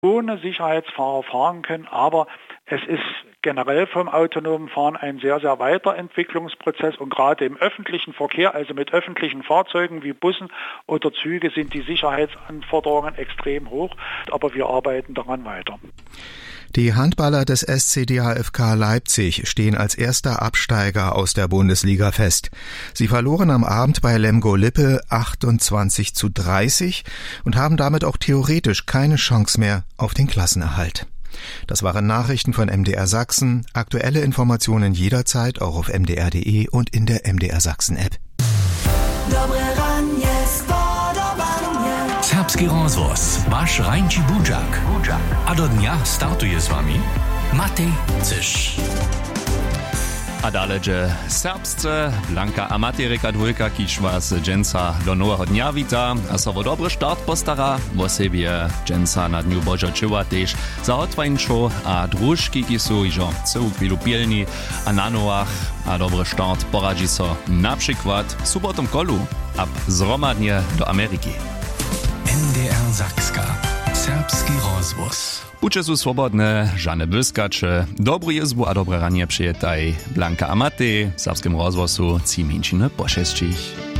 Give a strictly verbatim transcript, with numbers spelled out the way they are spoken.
ohne Sicherheitsfahrer fahren können, aber es ist generell vom autonomen Fahren ein sehr, sehr weiter Entwicklungsprozess und gerade im öffentlichen Verkehr, also mit öffentlichen Fahrzeugen wie Bussen oder Züge, sind die Sicherheitsanforderungen extrem hoch, aber wir arbeiten daran weiter. Die Handballer des S C D H F K Leipzig stehen als erster Absteiger aus der Bundesliga fest. Sie verloren am Abend bei Lemgo Lippe achtundzwanzig zu dreißig und haben damit auch theoretisch keine Chance mehr auf den Klassenerhalt. Das waren Nachrichten von M D R Sachsen. Aktuelle Informationen jederzeit auch auf m d r punkt d e und in der M D R Sachsen App. Serbski rozvoz, váš Rajnči Budžak. A do dňa startuje s vami Matej Ciš. A dále, serbsce Blanka a Matejka dvojka, kiž vás dženca do nového dňa víta a sa vo dobrý štart postará. Vo sebie dženca na dňu Božo čuva tež za hotvaňčo a družky, ki sú ižo celú chvíľu pilní a na novách a dobrý štart poradí so napríklad v subotom kolu a zromadne do Ameriky. M D R Sakska. Serbski rozvoz. Buďte sú svobodné, žane błyskacze. Dobrú jezbu a dobre ranie przyjetaj Blanka a Matej. W serbskim rozwozu Ciminčine po šestich.